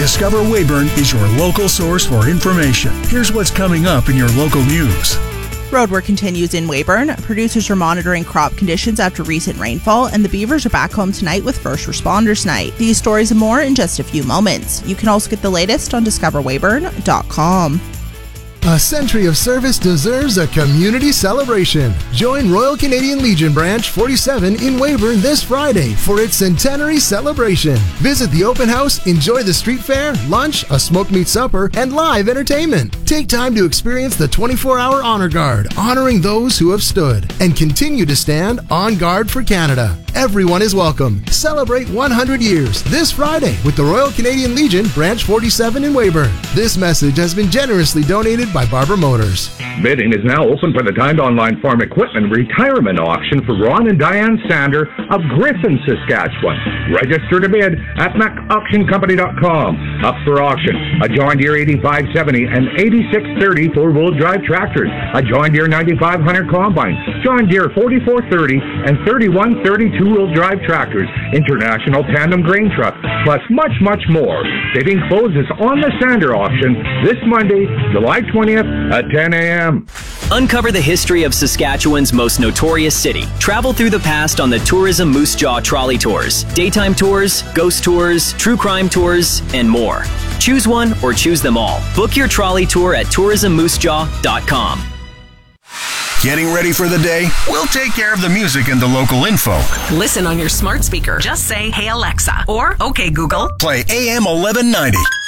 Discover Weyburn is your local source for information. Here's what's coming up in your local news. Roadwork continues in Weyburn. Producers are monitoring crop conditions after recent rainfall, and the Beavers are back home tonight with First Responders Night. These stories and more in just a few moments. You can also get the latest on discoverweyburn.com. A century of service deserves a community celebration. Join Royal Canadian Legion Branch 47 in Weyburn this Friday for its centenary celebration. Visit the open house, enjoy the street fair, lunch, a smoked meat supper, and live entertainment. Take time to experience the 24-hour Honor Guard, honoring those who have stood, and continue to stand on guard for Canada. Everyone is welcome. Celebrate 100 years this Friday with the Royal Canadian Legion Branch 47 in Weyburn. This message has been generously donated by Barber Motors. Bidding is now open for the timed online farm equipment retirement auction for Ron and Diane Sander of Griffin, Saskatchewan. Register to bid at macauctioncompany.com. Up for auction, a John Deere 8570 and 8630 four-wheel drive tractors, a John Deere 9500 combine, John Deere 4430 and 3130 two-wheel drive tractors, international tandem grain truck, plus much, much more. Bidding closes on the Sander auction this Monday, July 20th at 10 a.m. Uncover the history of Saskatchewan's most notorious city. Travel through the past on the Tourism Moose Jaw Trolley Tours. Daytime tours, ghost tours, true crime tours, and more. Choose one or choose them all. Book your trolley tour at tourismmoosejaw.com. Getting ready for the day? We'll take care of the music and the local info. Listen on your smart speaker. Just say, "Hey Alexa," or "Okay Google." Play AM 1190.